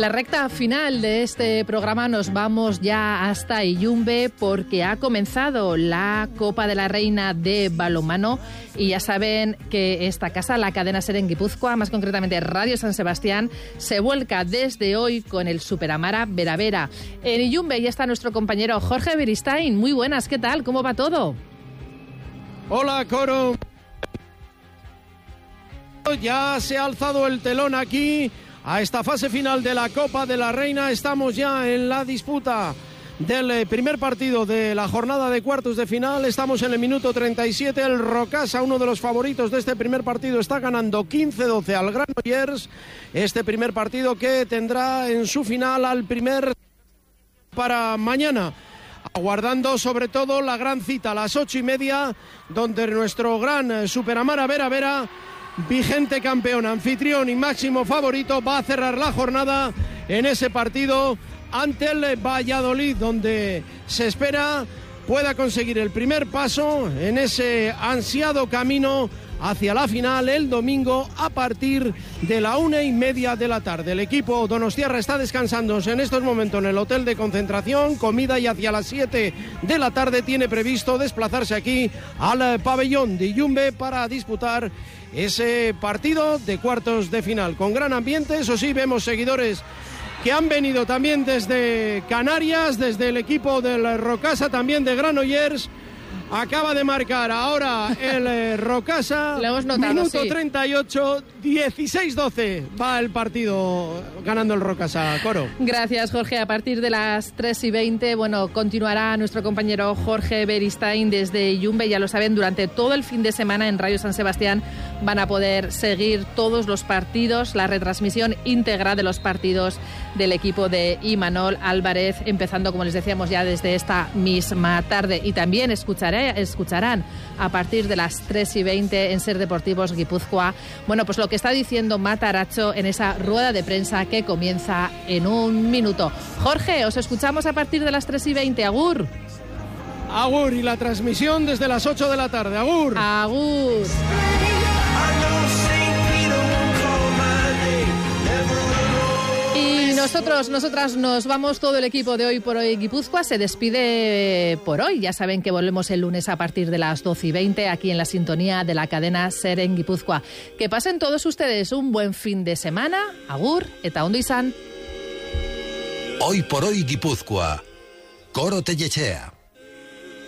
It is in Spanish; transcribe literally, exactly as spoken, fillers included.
la recta final de este programa nos vamos ya hasta Illumbe porque ha comenzado la Copa de la Reina de balonmano y ya saben que esta casa, la cadena SER en Guipúzcoa, más concretamente Radio San Sebastián, se vuelca desde hoy con el Superamara Vera Vera. En Illumbe ya está nuestro compañero Jorge Beristain. Muy buenas, ¿qué tal? ¿Cómo va todo? Hola, Coro. Ya se ha alzado el telón aquí a esta fase final de la Copa de la Reina. Estamos ya en la disputa del primer partido de la jornada de cuartos de final. Estamos en el minuto treinta y siete. El Rocasa, uno de los favoritos de este primer partido, está ganando quince doce al Granollers. Este primer partido que tendrá en su final al primer para mañana. Aguardando sobre todo la gran cita a las ocho y media, donde nuestro gran Superamara Vera Vera, vigente campeón, anfitrión y máximo favorito, va a cerrar la jornada en ese partido ante el Valladolid, donde se espera pueda conseguir el primer paso en ese ansiado camino hacia la final el domingo a partir de la una y media de la tarde. El equipo donostiarra está descansando en estos momentos en el hotel de concentración, comida, y hacia las siete de la tarde tiene previsto desplazarse aquí al pabellón de Illumbe para disputar ese partido de cuartos de final. Con gran ambiente, eso sí, vemos seguidores que han venido también desde Canarias, desde el equipo del Rocasa, también de Granollers. Acaba de marcar ahora el eh, Rocasa, notado, minuto sí. treinta y ocho, dieciséis doce va el partido ganando el Rocasa. Coro. Gracias, Jorge. A partir de las tres y veinte, bueno, continuará nuestro compañero Jorge Beristain desde Illumbe. Ya lo saben, durante todo el fin de semana en Radio San Sebastián van a poder seguir todos los partidos, la retransmisión íntegra de los partidos del equipo de Imanol Álvarez, empezando, como les decíamos, ya desde esta misma tarde. Y también escucharé, escucharán a partir de las tres y veinte en Ser Deportivos Guipúzcoa, bueno, pues lo que está diciendo Matarazzo en esa rueda de prensa que comienza en un minuto. Jorge, os escuchamos a partir de las tres y veinte. Agur. Agur, y la transmisión desde las ocho de la tarde. Agur. Agur. Y nosotros, nosotras nos vamos, todo el equipo de Hoy por Hoy Guipúzcoa se despide por hoy. Ya saben que volvemos el lunes a partir de las doce y veinte aquí en la sintonía de la cadena SER en Guipúzcoa. Que pasen todos ustedes un buen fin de semana. Agur, eta ondo izan. Hoy por Hoy Guipúzcoa. Coro Tellechea.